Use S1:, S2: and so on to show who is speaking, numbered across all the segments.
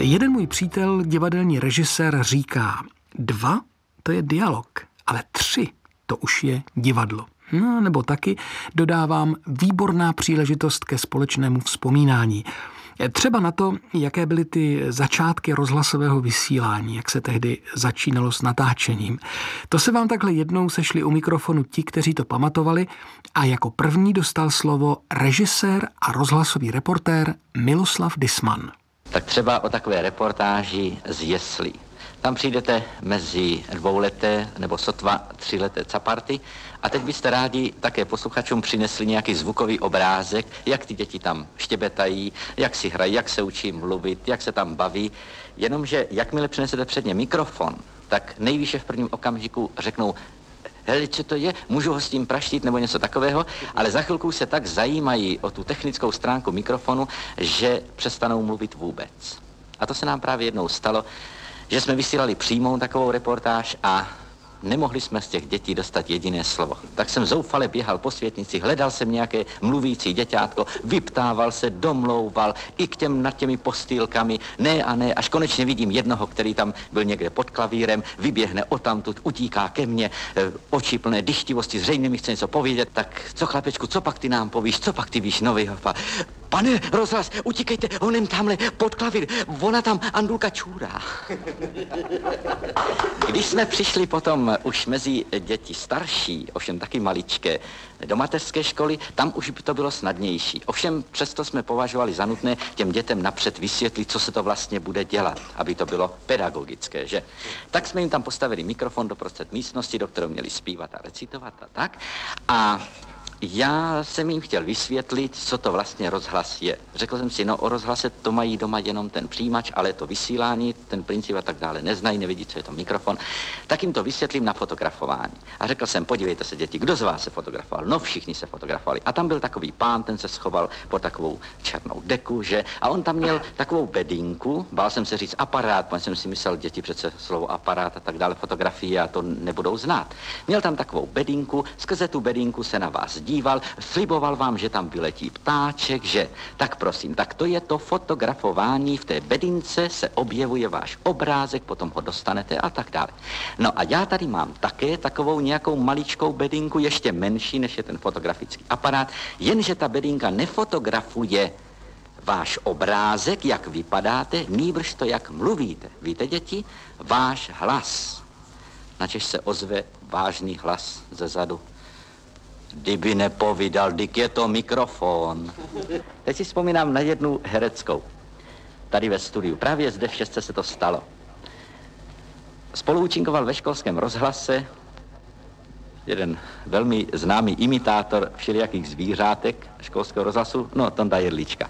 S1: Jeden můj přítel, divadelní režisér, říká, 2 to je dialog, ale 3 to už je divadlo. No, nebo taky dodávám výborná příležitost ke společnému vzpomínání. Třeba na to, jaké byly ty začátky rozhlasového vysílání, jak se tehdy začínalo s natáčením. To se vám takhle jednou sešli u mikrofonu ti, kteří to pamatovali, a jako první dostal slovo režisér a rozhlasový reportér Miloslav Disman.
S2: Tak třeba o takové reportáži z jeslí. Tam přijdete mezi 2leté nebo sotva 3leté caparty a teď byste rádi také posluchačům přinesli nějaký zvukový obrázek, jak ty děti tam štěbetají, jak si hrají, jak se učí mluvit, jak se tam baví. Jenomže jakmile přinesete před ně mikrofon, tak nejvýše v prvním okamžiku řeknou, hele, co to je, můžu ho s tím praštit nebo něco takového, ale za chvilku se tak zajímají o tu technickou stránku mikrofonu, že přestanou mluvit vůbec. A to se nám právě jednou stalo, že jsme vysílali přímou takovou reportáž a nemohli jsme z těch dětí dostat jediné slovo. Tak jsem zoufale běhal po světnici, hledal jsem nějaké mluvící děťátko, vyptával se, domlouval i k těm nad těmi postýlkami, ne a ne, až konečně vidím jednoho, který tam byl někde pod klavírem, vyběhne odtamtud, utíká ke mně, oči plné dychtivosti, zřejmě mi chce něco povědět, tak co chlapečku, co pak ty nám povíš, co pak ty víš, novýho Pane, rozhlas, utíkejte, honem tamhle pod klavír, ona tam Andulka čůrá. Když jsme přišli potom už mezi děti starší, ovšem taky maličké, do mateřské školy, tam už by to bylo snadnější. Ovšem přesto jsme považovali za nutné těm dětem napřed vysvětlit, co se to vlastně bude dělat, aby to bylo pedagogické, že? Tak jsme jim tam postavili mikrofon doprostřed místnosti, do kterého měli zpívat a recitovat a tak. A já jsem jim chtěl vysvětlit, co to vlastně rozhlas je. Řekl jsem si, no o rozhlase to mají doma jenom ten přijímač, ale to vysílání, ten princip a tak dále neznají, nevidí, co je to mikrofon. Tak jim to vysvětlím na fotografování. A řekl jsem, podívejte se děti, kdo z vás se fotografoval? No všichni se fotografovali. A tam byl takový pán, ten se schoval pod takovou černou deku, že? A on tam měl takovou bedínku, bál jsem se říct aparát, protože jsem si myslel, děti přece slovo aparát a tak dále, fotografie a to nebudou znát. Měl tam takovou bedínku, skrze tu bedínku se na vás díval, sliboval vám, že tam vyletí ptáček, že? Tak prosím, tak to je to fotografování, v té bedince se objevuje váš obrázek, potom ho dostanete a tak dále. No a já tady mám také takovou nějakou maličkou bedinku, ještě menší, než je ten fotografický aparát, jenže ta bedinka nefotografuje váš obrázek, jak vypadáte, nýbrž to, jak mluvíte. Víte, děti? Váš hlas. Načež se ozve vážný hlas ze zadu. Kdyby nepovídal, dik je to mikrofon. Teď si vzpomínám na jednu hereckou. Tady ve studiu. Právě zde v Šestce se to stalo. Spoluúčinkoval ve školském rozhlase jeden velmi známý imitátor všelijakých zvířátek školského rozhlasu, no Tonda Jedlička.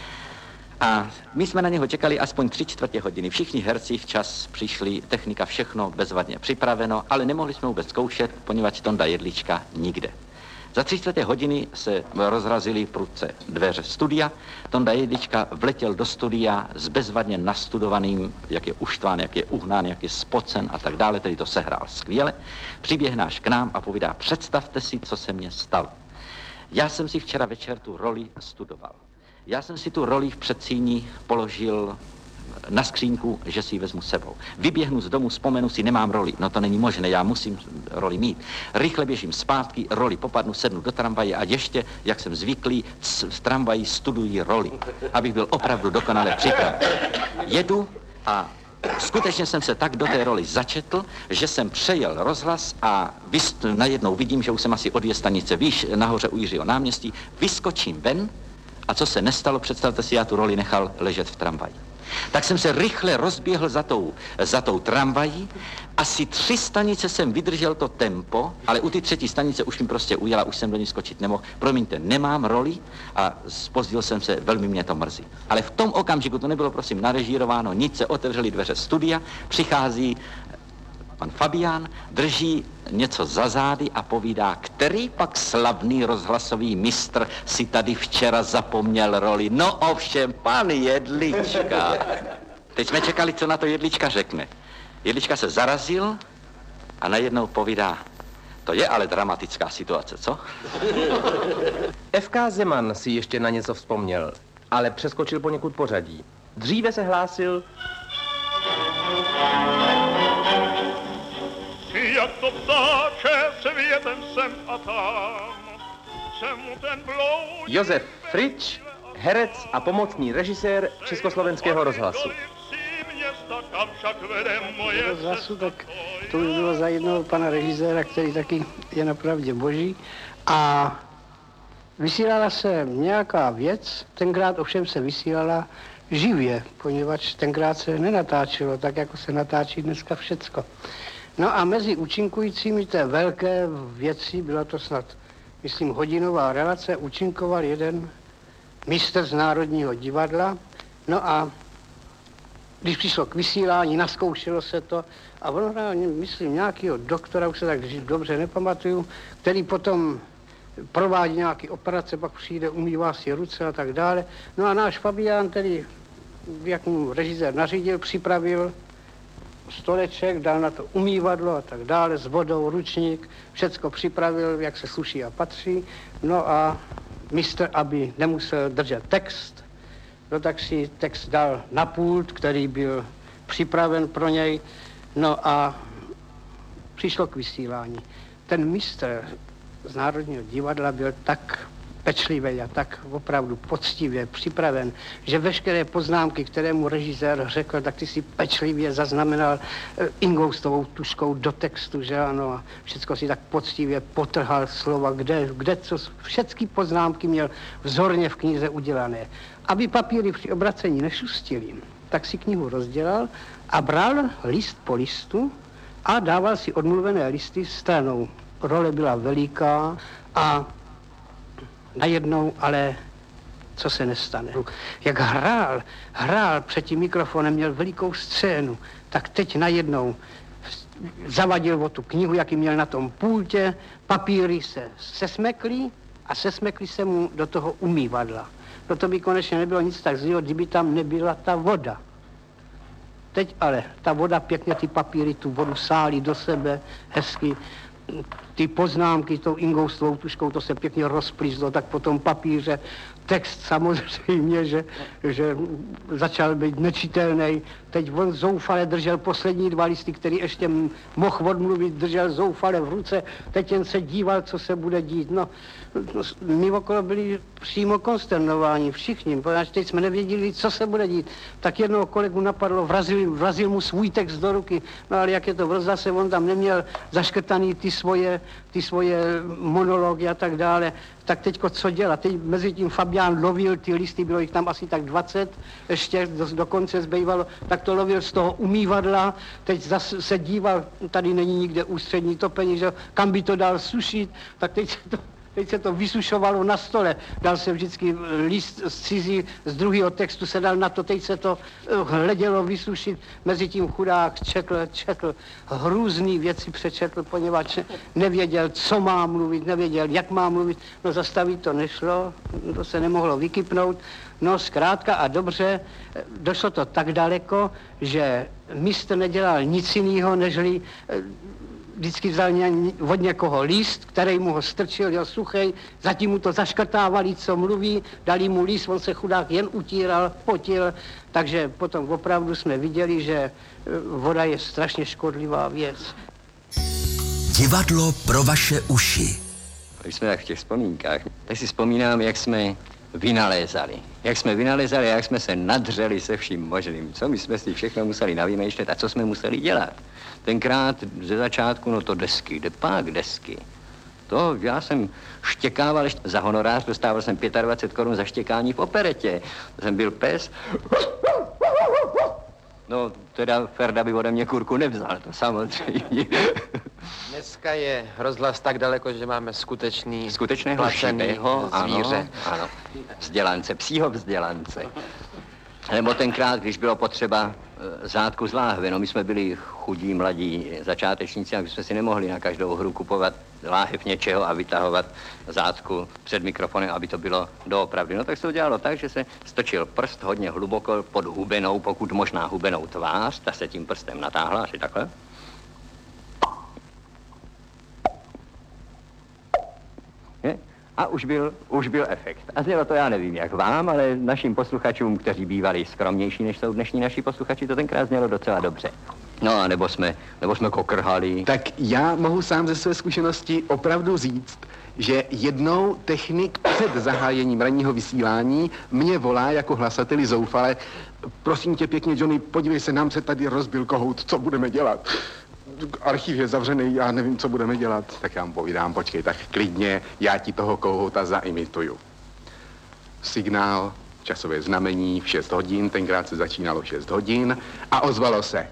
S2: A my jsme na něho čekali aspoň 3/4 hodiny. Všichni herci včas přišli, technika všechno bezvadně připraveno, ale nemohli jsme vůbec zkoušet, poněvadž Tonda Jedlička nikde. Za 3/4 hodiny se rozrazily prudce dveře studia. Tonda Jedlička vletěl do studia s bezvadně nastudovaným, jak je uštván, jak je uhnán, jak je spocen a tak dále, tedy to sehrál skvěle. Přiběhne až k nám a povídá, představte si, co se mně stalo. Já jsem si včera večer tu roli studoval. Já jsem si tu roli v předsíni položil na skřínku, že si ji vezmu sebou. Vyběhnu z domu, vzpomenu si, nemám roli. No to není možné, já musím roli mít. Rychle běžím zpátky, roli popadnu, sednu do tramvaje a ještě, jak jsem zvyklý, z tramvají studuji roli, abych byl opravdu dokonale připraven. Jedu a skutečně jsem se tak do té roli začetl, že jsem přejel rozhlas a najednou vidím, že už jsem asi o 2 stanice výš, nahoře u Jiřího náměstí, vyskočím ven a co se nestalo, představte si, já tu roli nechal ležet v tramvaji. Tak jsem se rychle rozběhl za tou tramvají. Asi 3 stanice jsem vydržel to tempo, ale u ty 3. stanice už mi prostě ujela, už jsem do ní skočit nemohl. Promiňte, nemám roli a zpozdil jsem se, velmi mě to mrzí. Ale v tom okamžiku, to nebylo prosím narežírováno, nic, se otevřely dveře studia, přichází pan Fabián, drží něco za zády a povídá, který pak slavný rozhlasový mistr si tady včera zapomněl roli. No ovšem, pan Jedlička. Teď jsme čekali, co na to Jedlička řekne. Jedlička se zarazil a najednou povídá, to je ale dramatická situace, co?
S3: F.K. Zeman si ještě na něco vzpomněl. ale přeskočil poněkud pořadí. Dříve se hlásil...
S4: Jak to ptáče světem sem a tam, čemu ten bloudí...
S3: Josef Frič, herec a pomocný režisér Československého rozhlasu.
S5: Rozhlasu, tak to by bylo za jednoho pana režiséra, který taky je napravdě boží. A vysílala se nějaká věc, tenkrát ovšem se vysílala živě, poněvadž tenkrát se nenatáčelo tak, jako se natáčí dneska všecko. No a mezi účinkujícími té velké věci, byla to snad, myslím, hodinová relace, účinkoval jeden mistr z Národního divadla. No a když přišlo k vysílání, naskoušelo se to a ono hrál, myslím, nějakého doktora, už se tak dobře nepamatuju, který potom provádí nějaké operace, pak přijde, umývá si ruce a tak dále. No a náš Fabián, tedy, jak mu režisér nařídil, připravil stoleček, dal na to umývadlo a tak dále, s vodou, ručník, všecko připravil, jak se sluší a patří. No a mistr, aby nemusel držet text, no tak si text dal na pult, který byl připraven pro něj, no a přišlo k vysílání. Ten mistr z Národního divadla byl tak pečlivý a tak opravdu poctivě připraven, že veškeré poznámky, které mu režisér řekl, tak ty si pečlivě zaznamenal ingoustovou tuškou do textu, že ano, a všecko si tak poctivě potrhal slova, kde co, všechny poznámky měl vzorně v knize udělané. Aby papíry při obracení nešustily, tak si knihu rozdělal a bral list po listu a dával si odmluvené listy stranou. Role byla veliká a najednou, ale co se nestane. Jak hrál před tím mikrofonem, měl velikou scénu, tak teď najednou zavadil o tu knihu, jaký měl na tom pultě, papíry se sesmekly a sesmekly se mu do toho umývadla. No to by konečně nebylo nic tak zlého, kdyby tam nebyla ta voda. Teď ale ta voda pěkně ty papíry, tu vodu sálí do sebe hezky. Ty poznámky tou ingoustovou tuškou, to se pěkně rozplízlo, tak po tom papíře text samozřejmě, že začal být nečitelný. Teď on zoufale držel poslední dva listy, který ještě mohl odmluvit, držel zoufale v ruce, teď jen se díval, co se bude dít. No, my okolo byli přímo konsternováni, všichni, protože teď jsme nevěděli, co se bude dít. Tak jednoho kolegu napadlo, vrazil mu svůj text do ruky, no ale jak je to v rozhlase, on tam neměl zaškrtaný ty svoje monology a tak dále, tak teďko co dělat? Teď mezi tím Fabián lovil ty listy, bylo jich tam asi tak 20, ještě do konce zbývalo, tak to lovil z toho umývadla, teď zase se díval, tady není nikde ústřední topení, že kam by to dal sušit, tak teď se to vysušovalo na stole. Dal se vždycky list z druhého textu se dal na to, teď se to hledělo vysušit. Mezi tím chudák četl, hrůzný věci přečetl, poněvadž nevěděl, co má mluvit, nevěděl, jak má mluvit. No zastavit to nešlo, to se nemohlo vykypnout. No zkrátka a dobře, došlo to tak daleko, že mistr nedělal nic jiného, nežli vždycky vzal od někoho list, který mu ho strčil, jel suchej, zatím mu to zaškrtávali, co mluví, dali mu list, on se chudák jen utíral, potil, takže potom opravdu jsme viděli, že voda je strašně škodlivá věc.
S6: Divadlo pro vaše uši.
S2: Když jsme tak v těch vzpomínkách, tak si vzpomínám, jak jsme vynalézali. Jak jsme se nadřeli se vším možným. Co my jsme si všechno museli navymýšlet a co jsme museli dělat. Tenkrát ze začátku, no to desky, desky. To já jsem štěkával za honorář, dostával jsem 25 korun za štěkání v operetě. To jsem byl pes. No, teda Ferda by ode mě kurku nevzal, to samozřejmě.
S3: Dneska je rozhlas tak daleko, že máme
S2: skutečného šibého zvíře. Ano, vzdělance, psího vzdělance. Nebo tenkrát, když bylo potřeba zátku z láhve, no my jsme byli chudí, mladí začátečníci, a my jsme si nemohli na každou hru kupovat láhev něčeho a vytahovat zátku před mikrofonem, aby to bylo doopravdy. No tak se to dělalo tak, že se stočil prst hodně hluboko pod hubenou, pokud možná hubenou tvář, ta se tím prstem natáhla, asi takhle.
S6: A už byl efekt. A znělo to, já nevím, jak vám, ale našim posluchačům, kteří bývali skromnější, než jsou dnešní naši posluchači, to tenkrát znělo docela dobře. No a nebo jsme kokrhali.
S7: Tak já mohu sám ze své zkušenosti opravdu říct, že jednou technik před zahájením ranního vysílání mě volá jako hlasateli zoufale: prosím tě pěkně, Johnny, podívej se, nám se tady rozbil kohout, co budeme dělat? Archiv je zavřený, já nevím, co budeme dělat. Tak já mu povídám, počkej, tak klidně, já ti toho kohouta zaimituju. Signál, časové znamení v 6 hodin, tenkrát se začínalo v 6 hodin a ozvalo se.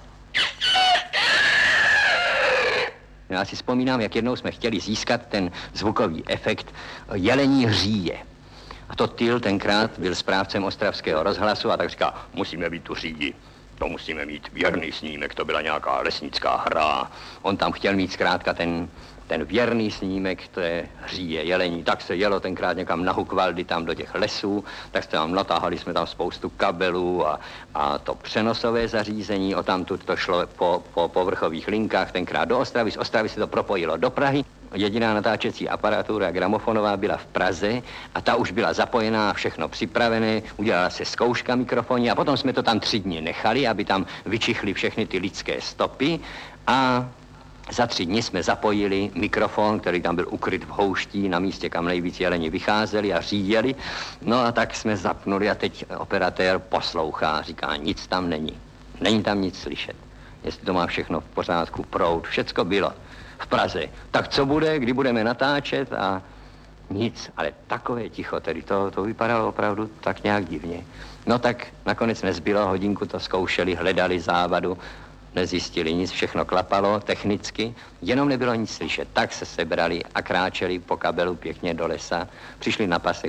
S6: Já si vzpomínám, jak jednou jsme chtěli získat ten zvukový efekt jelení hříje. A to Tyl tenkrát byl správcem Ostravského rozhlasu a tak říká, musíme mít tu hříji. To musíme mít věrný snímek, to byla nějaká lesnická hra. On tam chtěl mít zkrátka ten věrný snímek, to je hříje, jelení. Tak se jelo tenkrát někam na Hukvaldy, tam do těch lesů, tak jsme tam natáhali jsme tam spoustu kabelů a to přenosové zařízení, odtamtud to šlo po povrchových linkách tenkrát do Ostravy, z Ostravy se to propojilo do Prahy. Jediná natáčecí aparatura gramofonová byla v Praze a ta už byla zapojená, všechno připravené, udělala se zkouška mikrofonní a potom jsme to tam 3 dny nechali, aby tam vyčichly všechny ty lidské stopy a za 3 dny jsme zapojili mikrofon, který tam byl ukryt v houští na místě, kam nejvíc jeleni vycházeli a říjeli. No a tak jsme zapnuli a teď operatér poslouchá, říká, nic tam není. Není tam nic slyšet. Jestli to má všechno v pořádku, proud, všecko bylo v Praze. Tak co bude, kdy budeme natáčet a nic, ale takové ticho, tedy to vypadalo opravdu tak nějak divně. No tak nakonec nezbylo, hodinku to zkoušeli, hledali závadu, nezjistili nic, všechno klapalo technicky, jenom nebylo nic slyšet. Tak se sebrali a kráčeli po kabelu pěkně do lesa, přišli na pasek